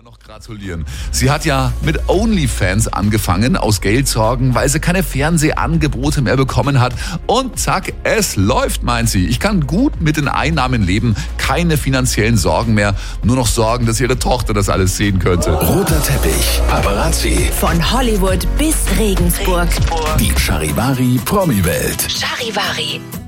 noch gratulieren. Sie hat ja mit OnlyFans angefangen, aus Geldsorgen, weil sie keine Fernsehangebote mehr bekommen hat. Und zack, es läuft, meint sie. Ich kann gut mit den Einnahmen leben, keine finanziellen Sorgen mehr. Nur noch Sorgen, dass ihre Tochter das alles sehen könnte. Roter Teppich, Paparazzi. Von Hollywood bis Regensburg. Die Charivari Promi-Welt. Charivari.